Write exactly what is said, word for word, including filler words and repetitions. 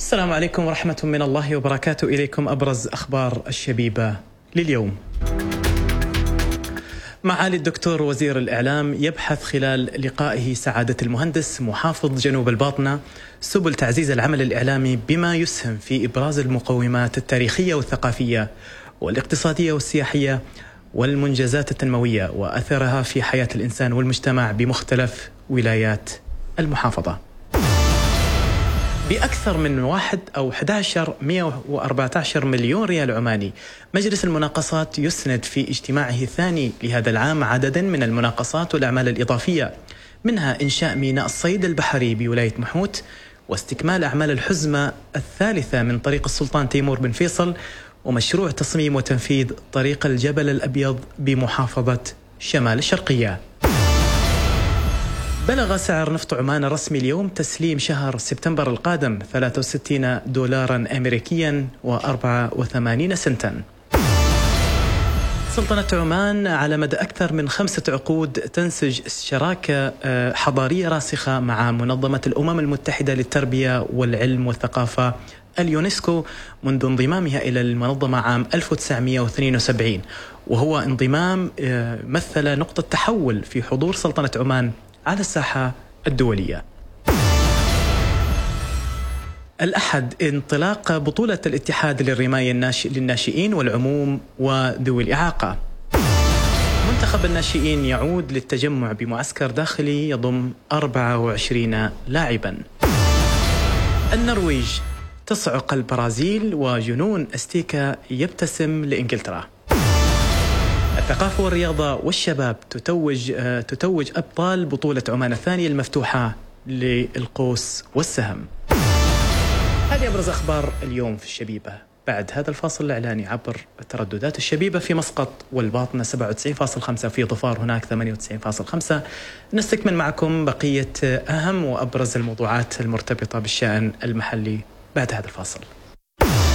السلام عليكم ورحمة من الله وبركاته. إليكم أبرز أخبار الشبيبة لليوم. معالي الدكتور وزير الإعلام يبحث خلال لقائه سعادة المهندس محافظ جنوب الباطنة سبل تعزيز العمل الإعلامي بما يسهم في إبراز المقومات التاريخية والثقافية والاقتصادية والسياحية والمنجزات التنموية وأثرها في حياة الإنسان والمجتمع بمختلف ولايات المحافظة. بأكثر من واحد أو أحد عشر مئة وأربعة عشر مليون ريال عماني، مجلس المناقصات يسند في اجتماعه الثاني لهذا العام عددا من المناقصات والأعمال الإضافية، منها إنشاء ميناء الصيد البحري بولاية محوت، واستكمال أعمال الحزمة الثالثة من طريق السلطان تيمور بن فيصل، ومشروع تصميم وتنفيذ طريق الجبل الأبيض بمحافظة شمال الشرقية. بلغ سعر نفط عمان الرسمي اليوم تسليم شهر سبتمبر القادم ثلاثة وستين دولارا أمريكيا وأربعة وثمانين سنتا. سلطنة عمان على مدى أكثر من خمسة عقود تنسج شراكة حضارية راسخة مع منظمة الأمم المتحدة للتربية والعلم والثقافة اليونسكو منذ انضمامها إلى المنظمة عام ألف وتسعمئة واثنين وسبعين، وهو انضمام مثل نقطة تحول في حضور سلطنة عمان على الساحة الدولية. الأحد انطلاق بطولة الاتحاد للرماية للناشئين والعموم وذوي الإعاقة. منتخب الناشئين يعود للتجمع بمعسكر داخلي يضم أربعة وعشرين لاعبا. النرويج تصعق البرازيل وجنون أستيكا يبتسم لإنجلترا. الثقافة والرياضة والشباب تتوج تتوج أبطال بطولة عمان الثانية المفتوحة للقوس والسهم. هذه أبرز أخبار اليوم في الشبيبة. بعد هذا الفاصل الإعلاني عبر ترددات الشبيبة في مسقط والباطنة سبعة وتسعين فاصلة خمسة، في ظفار هناك ثمانية وتسعين فاصلة خمسة، نستكمل معكم بقية أهم وأبرز الموضوعات المرتبطة بالشأن المحلي بعد هذا الفاصل.